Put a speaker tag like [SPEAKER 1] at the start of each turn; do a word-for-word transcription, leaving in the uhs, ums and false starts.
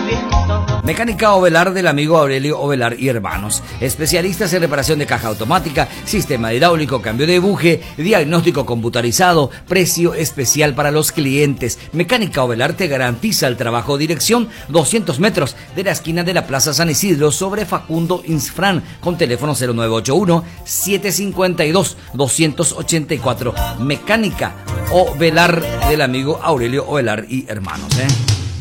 [SPEAKER 1] Mecánica Ovelar del amigo Aurelio Ovelar y Hermanos. Especialistas en reparación de caja automática, sistema hidráulico, cambio de buje, diagnóstico computarizado, precio especial para los clientes. Mecánica Ovelar te garantiza el trabajo. Dirección doscientos metros de la esquina de la Plaza San Isidro sobre Facundo Insfran, con teléfono cero nueve ocho uno, siete cinco dos, dos ocho cuatro. Mecánica Ovelar del amigo Aurelio Ovelar y Hermanos, ¿eh?